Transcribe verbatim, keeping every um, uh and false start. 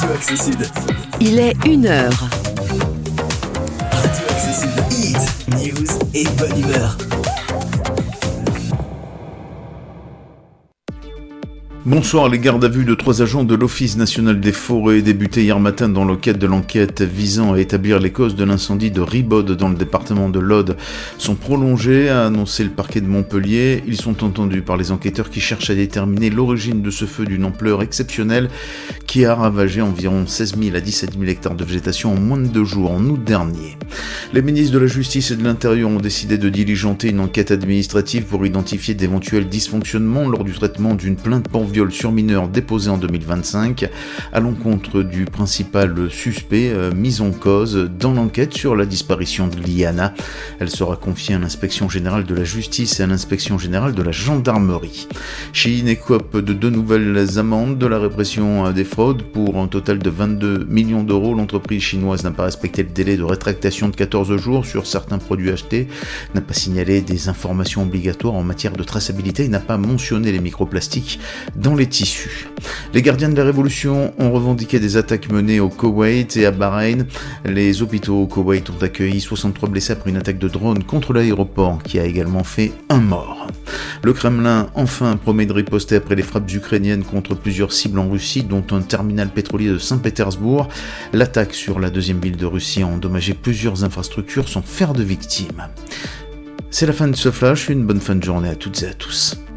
Radio Axe Sud. Il est une heure. Radio Axe Sud. Hit, news et bonne humeur. Bonsoir, les gardes à vue de trois agents de l'Office national des forêts débutés hier matin dans le cadre de l'enquête visant à établir les causes de l'incendie de Ribode dans le département de l'Aude sont prolongés, a annoncé le parquet de Montpellier. Ils sont entendus par les enquêteurs qui cherchent à déterminer l'origine de ce feu d'une ampleur exceptionnelle qui a ravagé environ seize mille à dix-sept mille hectares de végétation en moins de deux jours, en août dernier. Les ministres de la Justice et de l'Intérieur ont décidé de diligenter une enquête administrative pour identifier d'éventuels dysfonctionnements lors du traitement d'une plainte pour viol sur mineur déposée en deux mille vingt-cinq à l'encontre du principal suspect euh, mis en cause dans l'enquête sur la disparition de Liana. Elle sera confiée à l'inspection générale de la justice et à l'inspection générale de la gendarmerie. Chine écope de deux nouvelles amendes de la répression des fraudes pour un total de vingt-deux millions d'euros. L'entreprise chinoise n'a pas respecté le délai de rétractation de quatorze jours sur certains produits achetés, n'a pas signalé des informations obligatoires en matière de traçabilité et n'a pas mentionné les microplastiques dans les tissus. Les gardiens de la Révolution ont revendiqué des attaques menées au Koweït et à Bahreïn. Les hôpitaux au Koweït ont accueilli soixante-trois blessés après une attaque de drone contre l'aéroport qui a également fait un mort. Le Kremlin enfin promet de riposter après les frappes ukrainiennes contre plusieurs cibles en Russie, dont un terminal pétrolier de Saint-Pétersbourg. L'attaque sur la deuxième ville de Russie a endommagé plusieurs infrastructures sans faire de victimes. C'est la fin de ce flash, une bonne fin de journée à toutes et à tous.